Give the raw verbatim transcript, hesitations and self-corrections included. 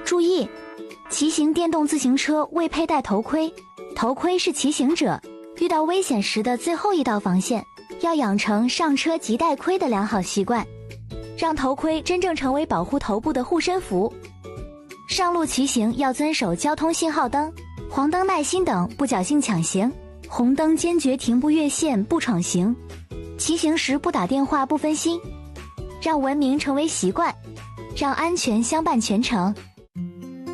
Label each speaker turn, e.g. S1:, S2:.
S1: 注意，骑行电动自行车未佩戴头盔，头盔是骑行者遇到危险时的最后一道防线，要养成上车即戴盔的良好习惯，让头盔真正成为保护头部的护身符。上路骑行要遵守交通信号灯、黄灯耐心等，不侥幸抢行，红灯坚决停不越线不闯行，骑行时不打电话不分心，让文明成为习惯，让安全相伴全程。